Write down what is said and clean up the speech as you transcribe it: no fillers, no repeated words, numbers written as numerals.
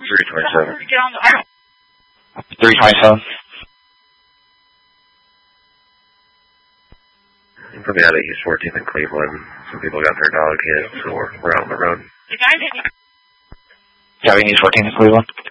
327. Get on the ground. 327. I'm probably out at East 14th in Cleveland. Some people got their dog hit, so we're out on the road. The guy that... Driving East 14th in Cleveland.